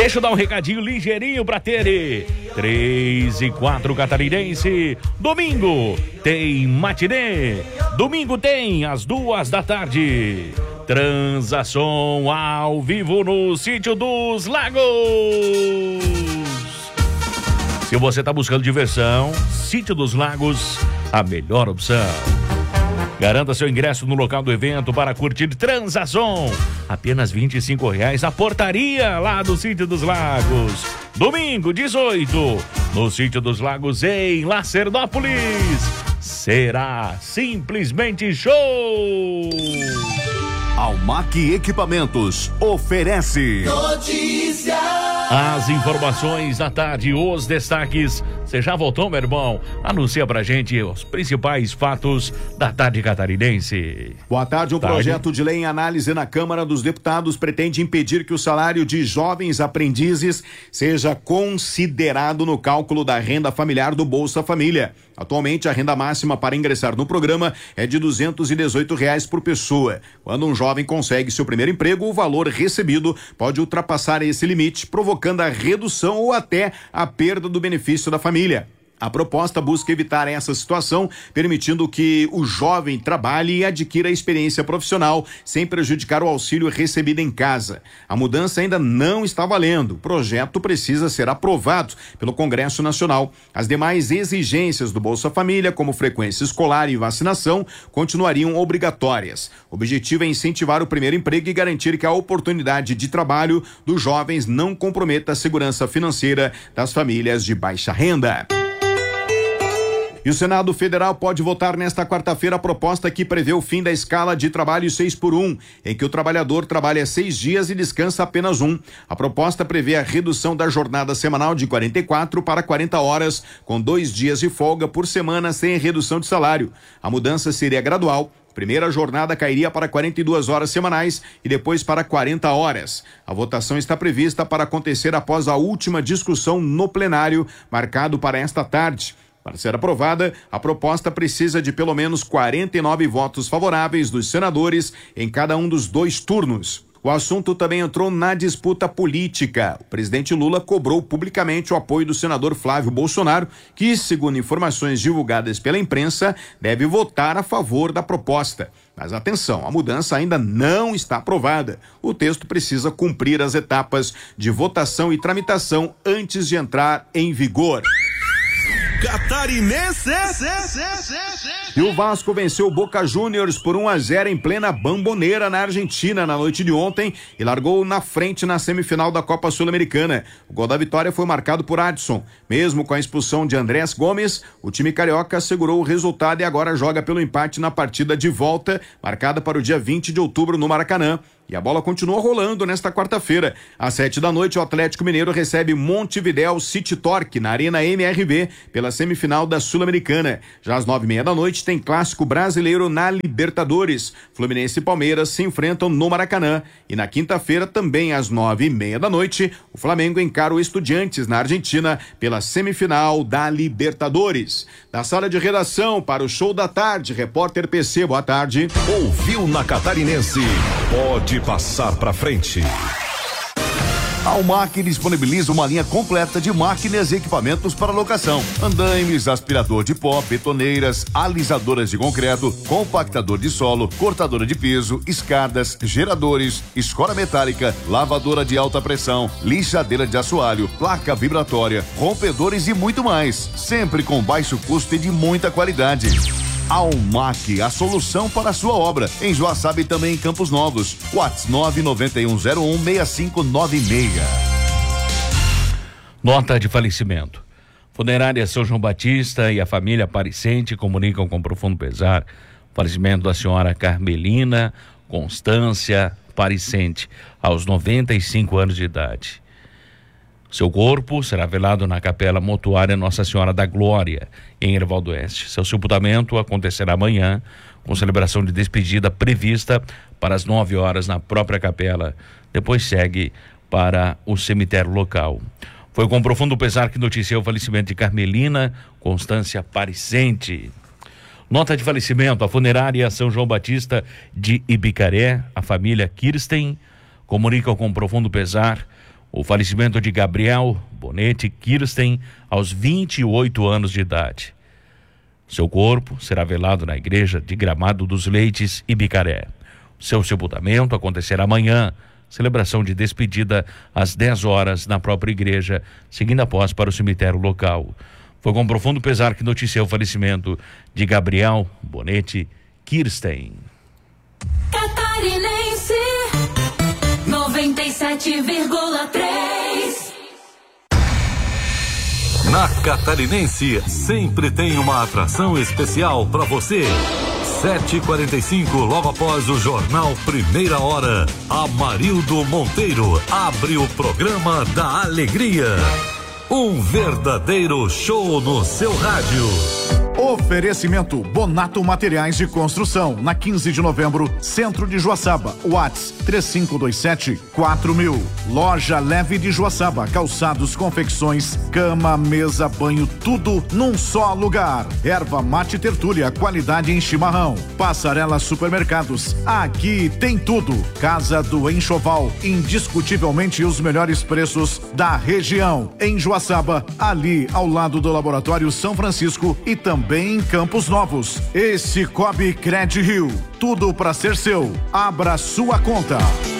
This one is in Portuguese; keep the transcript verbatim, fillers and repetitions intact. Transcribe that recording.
Deixa eu dar um recadinho ligeirinho pra Tere. três e quatro Catarinense. Domingo tem matinê. Domingo tem às duas da tarde. Transação ao vivo no Sítio dos Lagos. Se você tá buscando diversão, Sítio dos Lagos, a melhor opção. Garanta seu ingresso no local do evento para curtir Transação. Apenas vinte e cinco reais a portaria lá do Sítio dos Lagos. Domingo, dezoito, no Sítio dos Lagos, em Lacernópolis. Será simplesmente show! Almac Equipamentos oferece notícia. As informações da tarde, os destaques. Você já voltou, meu irmão? Anuncia pra gente os principais fatos da tarde catarinense. Boa tarde. Um tarde. projeto de lei em análise na Câmara dos Deputados pretende impedir que o salário de jovens aprendizes seja considerado no cálculo da renda familiar do Bolsa Família. Atualmente, a renda máxima para ingressar no programa é de duzentos e dezoito reais por pessoa. Quando um jovem consegue seu primeiro emprego, o valor recebido pode ultrapassar esse limite, provocando a redução ou até a perda do benefício da família. A proposta busca evitar essa situação, permitindo que o jovem trabalhe e adquira experiência profissional, sem prejudicar o auxílio recebido em casa. A mudança ainda não está valendo. O projeto precisa ser aprovado pelo Congresso Nacional. As demais exigências do Bolsa Família, como frequência escolar e vacinação, continuariam obrigatórias. O objetivo é incentivar o primeiro emprego e garantir que a oportunidade de trabalho dos jovens não comprometa a segurança financeira das famílias de baixa renda. E o Senado Federal pode votar nesta quarta-feira a proposta que prevê o fim da escala de trabalho seis por um, em que o trabalhador trabalha seis dias e descansa apenas um. A proposta prevê a redução da jornada semanal de quarenta e quatro para quarenta horas, com dois dias de folga por semana sem redução de salário. A mudança seria gradual. Primeira jornada cairia para quarenta e duas horas semanais e depois para quarenta horas. A votação está prevista para acontecer após a última discussão no plenário, marcado para esta tarde. Para ser aprovada, a proposta precisa de pelo menos quarenta e nove votos favoráveis dos senadores em cada um dos dois turnos. O assunto também entrou na disputa política. O presidente Lula cobrou publicamente o apoio do senador Flávio Bolsonaro, que, segundo informações divulgadas pela imprensa, deve votar a favor da proposta. Mas atenção, a mudança ainda não está aprovada. O texto precisa cumprir as etapas de votação e tramitação antes de entrar em vigor. Catarinense. E o Vasco venceu o Boca Juniors por um a zero em plena Bombonera, na Argentina, na noite de ontem, e largou na frente na semifinal da Copa Sul-Americana. O gol da vitória foi marcado por Adson. Mesmo com a expulsão de Andrés Gomes, o time carioca segurou o resultado e agora joga pelo empate na partida de volta, marcada para o dia vinte de outubro no Maracanã. E a bola continua rolando nesta quarta-feira. Às sete da noite, o Atlético Mineiro recebe Montevidéu City Torque na Arena M R V pela semifinal da Sul-Americana. Já às nove e meia da noite tem clássico brasileiro na Libertadores. Fluminense e Palmeiras se enfrentam no Maracanã. E na quinta-feira, também às nove e meia da noite, o Flamengo encara o Estudiantes na Argentina pela semifinal da Libertadores. Da sala de redação para o Show da Tarde, repórter P C, boa tarde. Ouviu na Catarinense? Pode passar pra frente. A Almac disponibiliza uma linha completa de máquinas e equipamentos para locação: andaimes, aspirador de pó, betoneiras, alisadoras de concreto, compactador de solo, cortadora de piso, escadas, geradores, escora metálica, lavadora de alta pressão, lixadeira de assoalho, placa vibratória, rompedores e muito mais, sempre com baixo custo e de muita qualidade. Almac, a solução para a sua obra. Em Joaçaba e também em Campos Novos. WhatsApp nove nove um zero um seis cinco nove seis. Nota de falecimento. Funerária São João Batista e a família Aparecente comunicam com profundo pesar o falecimento da senhora Carmelina Constância Aparecente, aos noventa e cinco anos de idade. Seu corpo será velado na Capela Mortuária Nossa Senhora da Glória, em Erval do Oeste. Seu sepultamento acontecerá amanhã, com celebração de despedida prevista para as nove horas na própria capela. Depois segue para o cemitério local. Foi com profundo pesar que noticiou o falecimento de Carmelina Constância Aparecente. Nota de falecimento: a funerária São João Batista de Ibicaré, a família Kirsten, comunica com profundo pesar O falecimento de Gabriel Bonetti Kirsten, aos vinte e oito anos de idade. Seu corpo será velado na igreja de Gramado dos Leites e Bicaré. Seu sepultamento acontecerá amanhã, celebração de despedida às dez horas na própria igreja, seguindo após para o cemitério local. Foi com profundo pesar que noticiou o falecimento de Gabriel Bonetti Kirsten. Catarinense noventa e sete vírgula três. Na Catarinense sempre tem uma atração especial para você. sete e quarenta e cinco, logo após o jornal Primeira Hora, Amarildo Monteiro abre o programa da alegria. Um verdadeiro show no seu rádio. Oferecimento Bonato Materiais de Construção, na quinze de novembro, centro de Joaçaba. WhatsApp três cinco dois sete quatro mil. Loja Leve de Joaçaba, calçados, confecções, cama, mesa, banho, tudo num só lugar. Erva Mate Tertúlia, qualidade em chimarrão. Passarela Supermercados, aqui tem tudo. Casa do Enxoval, indiscutivelmente os melhores preços da região. Em Joaçaba, ali ao lado do Laboratório São Francisco e também Também em Campos Novos. Esse Cicobi Cred Rio, tudo para ser seu. Abra sua conta.